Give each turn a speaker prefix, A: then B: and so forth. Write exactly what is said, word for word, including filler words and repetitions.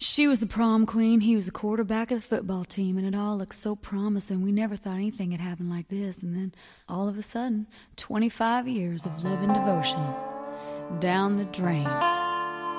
A: She was the prom queen, he was the quarterback of the football team, and it all looked so promising. We never thought anything had happened like this. And then, all of a sudden, twenty-five years of love and devotion down the drain.